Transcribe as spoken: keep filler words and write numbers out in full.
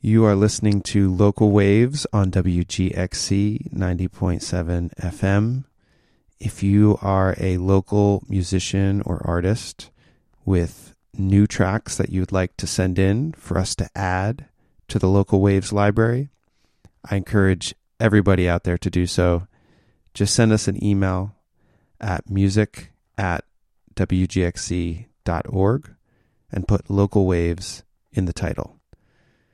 You are listening to Local Waves on W G X C ninety point seven F M. If you are a local musician or artist with new tracks that you would like to send in for us to add to the Local Waves library, I encourage everybody out there to do so. Just send us an email at music at w g x c dot org and put Local Waves in the title.